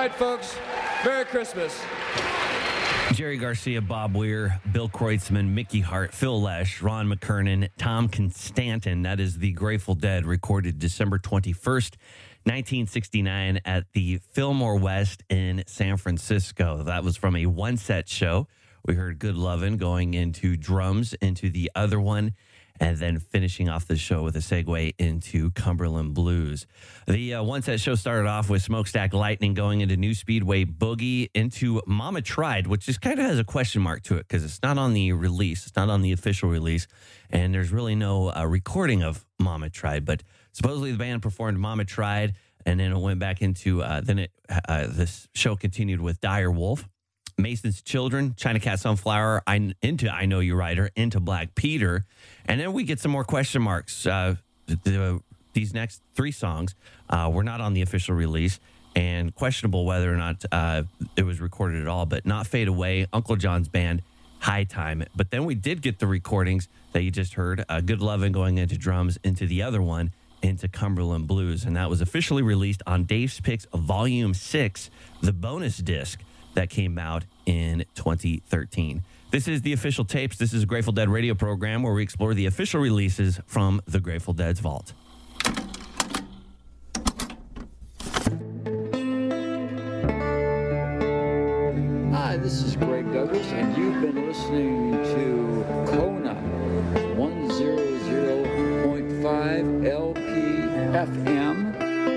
right, folks. Merry Christmas. Jerry Garcia, Bob Weir, Bill Kreutzmann, Mickey Hart, Phil Lesh, Ron McKernan, Tom Constantin. That is the Grateful Dead, recorded December 21st, 1969 at the Fillmore West in San Francisco. That was from a one-set show. We heard Good Lovin' going into drums into the other one, and then finishing off the show with a segue into Cumberland Blues. The one-set show started off with Smokestack Lightning going into New Speedway Boogie into Mama Tried, which just kind of has a question mark to it because it's not on the release. It's not on the official release, and there's really no recording of Mama Tried. But supposedly the band performed Mama Tried, and then it went back into, this show continued with Dire Wolf, Mason's Children, China Cat Sunflower, into I Know You Rider, into Black Peter. And then we get some more question marks. These next three songs were not on the official release and questionable whether or not it was recorded at all, but Not Fade Away, Uncle John's Band, High Time. But then we did get the recordings that you just heard, Good Lovin' going into drums, into the other one, into Cumberland Blues. And that was officially released on Dave's Picks Volume 6, the bonus disc that came out in 2013. This is the Official Tapes. This is a Grateful Dead radio program where we explore the official releases from the Grateful Dead's vault. Hi, this is Greg Douglas, and you've been listening to Kona 100.5 LP FM